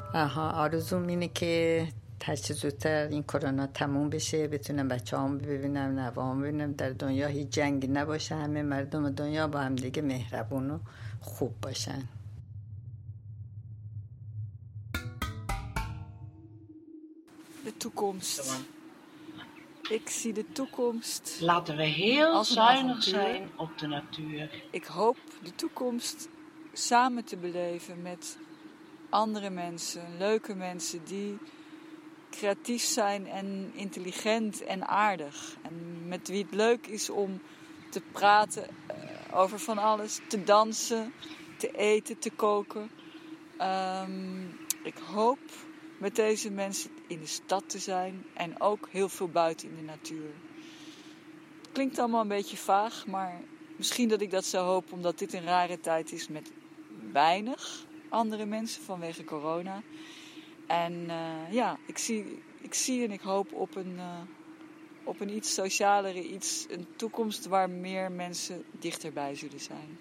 آها آرزوم اینه که هر چه زودتر این کرونا تموم بشه، بتونم بچه هم ببینم، نوام ببینم، در دنیا هیچ جنگی نباشه، همه مردم دنیا با هم دیگه مهربون و خوب باشن. De toekomst. Ik zie de toekomst. Laten we heel als een zuinig avontuur. zijn op de natuur. Ik hoop de toekomst samen te beleven met andere mensen, leuke mensen die creatief zijn en intelligent en aardig. En met wie het leuk is om te praten over van alles, te dansen, te eten, te koken. Ik hoop met deze mensen in de stad te zijn en ook heel veel buiten in de natuur. Het klinkt allemaal een beetje vaag, maar misschien dat ik dat zou hopen omdat dit een rare tijd is met weinig andere mensen vanwege corona. En ik zie en ik hoop op een iets socialere, een toekomst waar meer mensen dichterbij zullen zijn.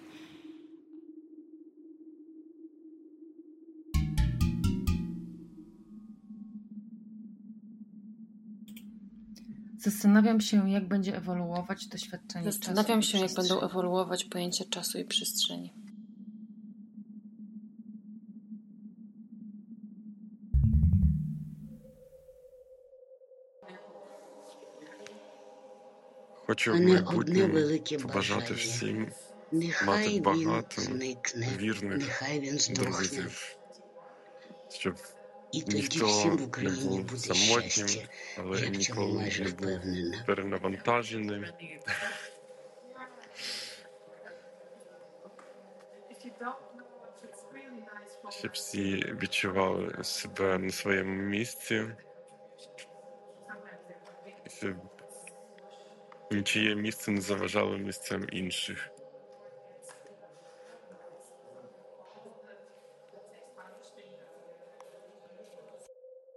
Zastanawiam się, jak będzie ewoluować doświadczenie czasu. Zastanawiam się, jak będą ewoluować pojęcia czasu i przestrzeni. Хочу в майбутньому побажати всім мати багато вірних друзів, щоб ніхто не був самотнім, але ніколи не був перенавантаженим. Щоб всі відчували себе на своєму місці, щоб нічиє місце не заважало місцем інших.